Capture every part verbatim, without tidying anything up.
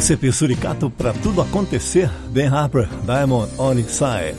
C P Suricato para tudo acontecer. Ben Harper, Diamond on Inside.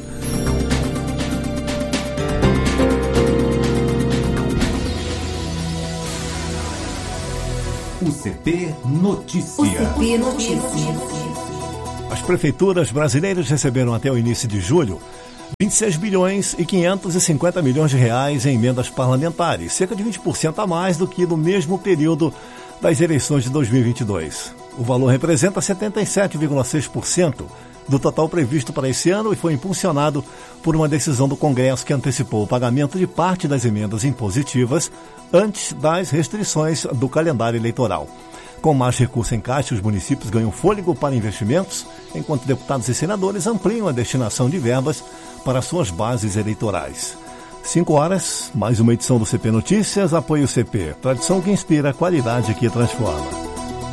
U C P Notícia. U C P Notícia. As prefeituras brasileiras receberam até o início de julho vinte e seis bilhões e quinhentos e cinquenta milhões de reais em emendas parlamentares, cerca de vinte por cento a mais do que no mesmo período das eleições de dois mil e vinte e dois. O valor representa setenta e sete vírgula seis por cento do total previsto para esse ano e foi impulsionado por uma decisão do Congresso que antecipou o pagamento de parte das emendas impositivas antes das restrições do calendário eleitoral. Com mais recursos em caixa, os municípios ganham fôlego para investimentos, enquanto deputados e senadores ampliam a destinação de verbas para suas bases eleitorais. Cinco horas, mais uma edição do C P Notícias, apoio C P. Tradição que inspira, qualidade que transforma.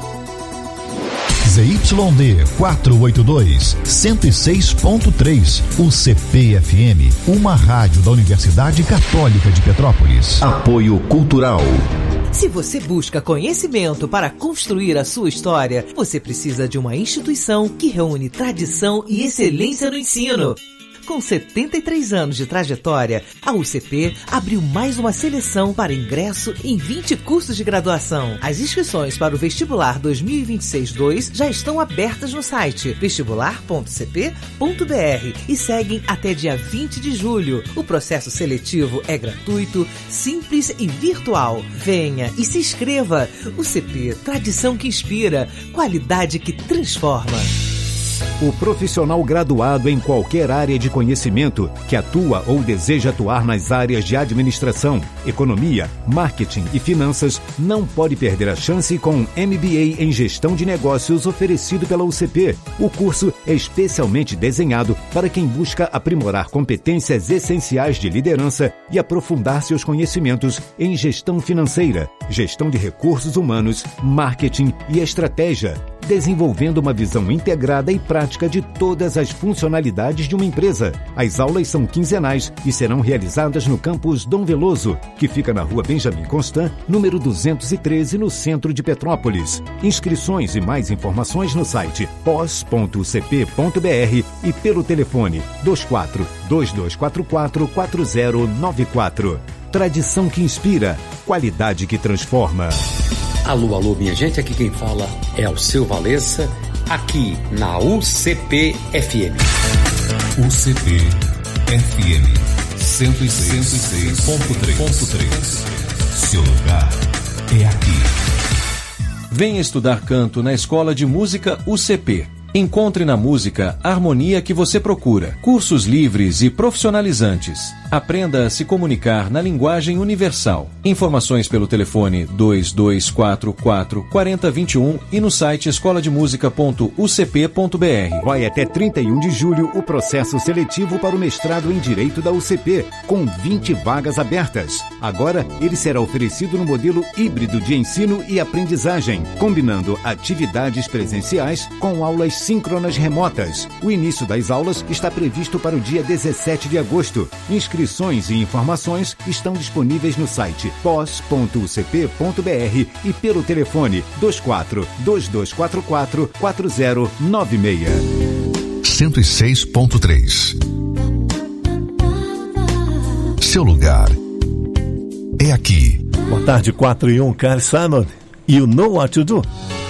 Z Y D quatrocentos e oitenta e dois, cento e seis ponto três, U C P F M, uma rádio da Universidade Católica de Petrópolis. Apoio Cultural. Se você busca conhecimento para construir a sua história, você precisa de uma instituição que reúne tradição e excelência no ensino. Com setenta e três anos de trajetória, a U C P abriu mais uma seleção para ingresso em vinte cursos de graduação. As inscrições para o Vestibular dois mil e vinte e seis dois já estão abertas no site vestibular ponto c p ponto b r e seguem até dia vinte de julho. O processo seletivo é gratuito, simples e virtual. Venha e se inscreva. U C P, tradição que inspira, qualidade que transforma. O profissional graduado em qualquer área de conhecimento que atua ou deseja atuar nas áreas de administração, economia, marketing e finanças não pode perder a chance com o M B A em Gestão de Negócios oferecido pela U C P. O curso é especialmente desenhado para quem busca aprimorar competências essenciais de liderança e aprofundar seus conhecimentos em gestão financeira, gestão de recursos humanos, marketing e estratégia, desenvolvendo uma visão integrada e prática de todas as funcionalidades de uma empresa. As aulas são quinzenais e serão realizadas no campus Dom Veloso, que fica na rua Benjamin Constant, número duzentos e treze, no centro de Petrópolis. Inscrições e mais informações no site pós ponto u c p ponto b r e pelo telefone dois quatro, dois dois quatro quatro, quatro zero nove quatro. Tradição que inspira, qualidade que transforma. Alô, alô, minha gente, aqui quem fala é Alceu Valença, aqui na U C P F M. U C P F M cento e seis ponto três. Seu lugar é aqui. Venha estudar canto na Escola de Música U C P. Encontre na música a harmonia que você procura. Cursos livres e profissionalizantes. Aprenda a se comunicar na linguagem universal. Informações pelo telefone dois dois quatro quatro, quatro zero dois um e no site escola de música ponto u c p ponto b r. Vai até trinta e um de julho o processo seletivo para o mestrado em Direito da U C P, com vinte vagas abertas. Agora, ele será oferecido no modelo híbrido de ensino e aprendizagem, combinando atividades presenciais com aulas síncronas remotas. O início das aulas está previsto para o dia dezessete de agosto. Inscrições e informações estão disponíveis no site pós ponto u c p ponto b r e pelo telefone dois quatro, dois dois quatro quatro, quatro zero nove seis. cento e seis ponto três. Seu lugar é aqui. Boa tarde, quatro e um, Carl Simon. You know what to do.